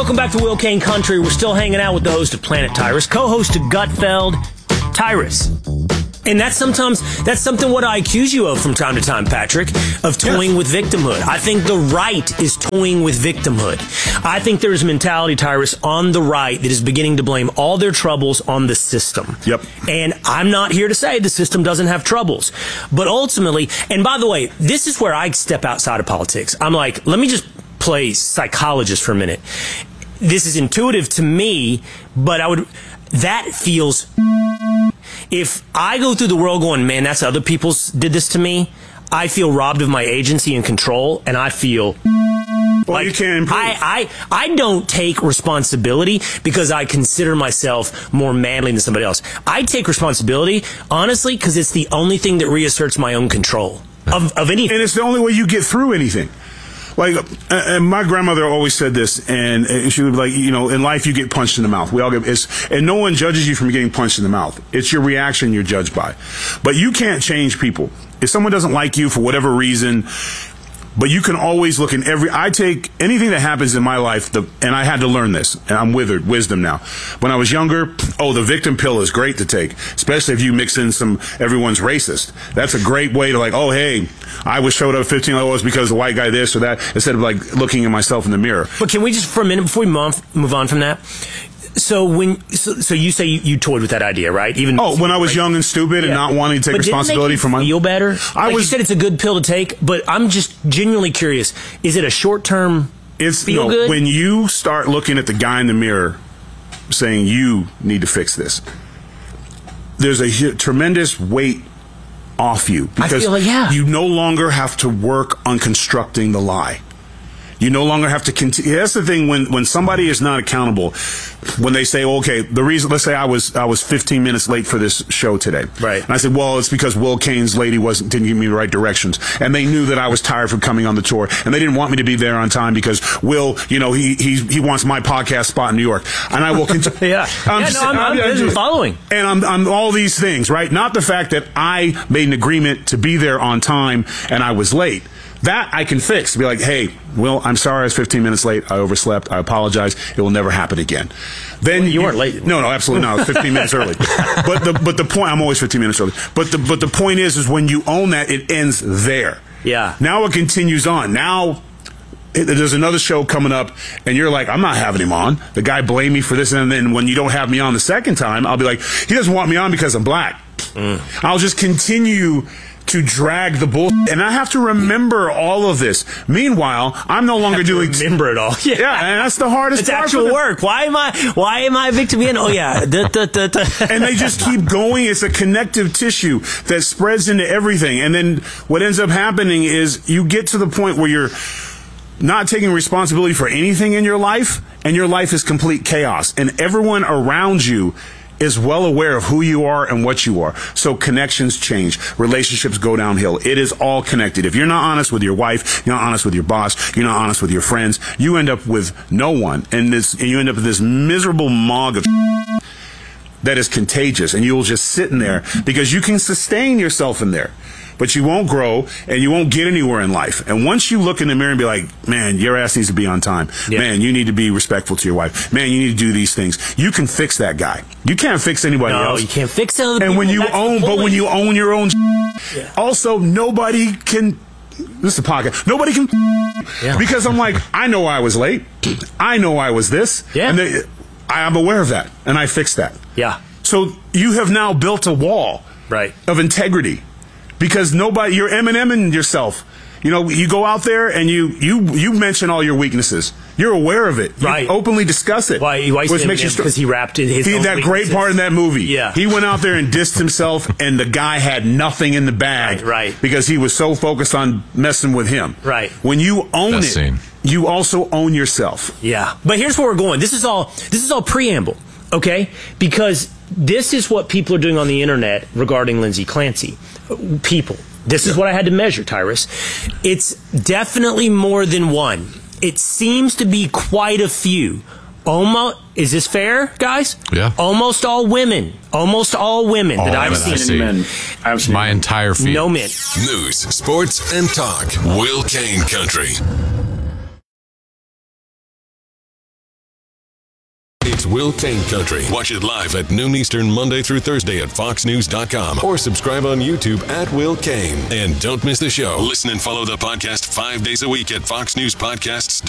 Welcome back to Will Kane Country. We're still hanging out with the host of Planet Tyrus, co-host of Gutfeld, Tyrus. And that's something what I accuse you of from time to time, Patrick, of toying with victimhood. I think the right is toying with victimhood. I think there is a mentality, Tyrus, on the right that is beginning to blame all their troubles on the system. Yep. And I'm not here to say the system doesn't have troubles. But ultimately, and by the way, this is where I step outside of politics. I'm like, let me just play psychologist for a minute. This is intuitive to me, but that feels... If I go through the world going, man, that's other people's did this to me, I feel robbed of my agency and control, and I feel... Well, you can't improve. I don't take responsibility because I consider myself more manly than somebody else. I take responsibility, honestly, because it's the only thing that reasserts my own control of anything. And it's the only way you get through anything. Like, and my grandmother always said this, and she would be like, you know, in life you get punched in the mouth. We all get, and no one judges you from getting punched in the mouth. It's your reaction you're judged by. But you can't change people. If someone doesn't like you for whatever reason, but you can always look in I take anything that happens in my life, and I had to learn this, and I'm wisdom now. When I was younger, the victim pill is great to take, especially if you mix in everyone's racist. That's a great way to hey, I was showed up 15, it was because the white guy this or that, instead of looking at myself in the mirror. But can we just, for a minute, before we move on from that, so you say you toyed with that idea, right? Even when I was young and stupid and not wanting to take responsibility for my... feel better? You said it's a good pill to take, but I'm just genuinely curious. Is it a short-term feel good? When you start looking at the guy in the mirror saying, you need to fix this, there's a tremendous weight off you. Because I feel you no longer have to work on constructing the lie. You no longer have to continue. That's the thing when somebody is not accountable, when they say, okay, the reason, let's say I was 15 minutes late for this show today. Right. And I said, well, it's because Will Kane's lady didn't give me the right directions. And they knew that I was tired from coming on the tour. And they didn't want me to be there on time because Will, he wants my podcast spot in New York. And I will continue. I'm following. And I'm all these things, right? Not the fact that I made an agreement to be there on time and I was late. That I can fix. To be like, hey, Will, I'm sorry I was 15 minutes late. I overslept. I apologize. It will never happen again. Then you weren't late. No, absolutely not. I was 15 minutes early. But the point, I'm always 15 minutes early. But the point is when you own that, it ends there. Yeah. Now it continues on. Now there's another show coming up, and you're like, I'm not having him on. The guy blamed me for this, and then when you don't have me on the second time, I'll be like, he doesn't want me on because I'm black. I'll just continue to drag the bull, and I have to remember all of this. Meanwhile, I'm no longer doing remember it all. Yeah, and that's the hardest it's part. Actual work. Why am I a victim again? Oh yeah. And they just keep going. It's a connective tissue that spreads into everything. And then what ends up happening is you get to the point where you're not taking responsibility for anything in your life, and your life is complete chaos. And everyone around you is well aware of who you are and what you are. So connections change. Relationships go downhill. It is all connected. If you're not honest with your wife, you're not honest with your boss, you're not honest with your friends, you end up with no one. And you end up with this miserable mog of that is contagious. And you'll just sit in there because you can sustain yourself in there. But you won't grow and you won't get anywhere in life. And once you look in the mirror and be like, man, your ass needs to be on time. Yeah. Man, you need to be respectful to your wife. Man, you need to do these things. You can fix that guy. You can't fix anybody else. No, you can't fix other people. And when you own your own, also nobody can. This is a podcast. Nobody can. Yeah. Because I'm like, I know I was late. I know I was this. Yeah. And I'm aware of that, and I fixed that. Yeah. So you have now built a wall, right, of integrity. Because you're Eminem-ing yourself. You know, you go out there and you mention all your weaknesses. You're aware of it. Right. You openly discuss it. Why makes you because he rapped in his own that weaknesses. Great part in that movie. Yeah. He went out there and dissed himself, and the guy had nothing in the bag. Right. Because he was so focused on messing with him. Right. When you own it, you also own yourself. Yeah. But here's where we're going. This is all preamble, okay? Because this is what people are doing on the internet regarding Lindsay Clancy. People. This is what I had to measure, Tyrus. It's definitely more than one. It seems to be quite a few. Almost, is this fair, guys? Yeah. Almost all women. Almost all women that I've seen. Men. My entire feed. No men. News, sports, and talk. Will Kane Country. It's Will Kane Country. Watch it live at noon Eastern, Monday through Thursday at foxnews.com or subscribe on YouTube at Will Kane. And don't miss the show. Listen and follow the podcast 5 days a week at foxnewspodcasts.com.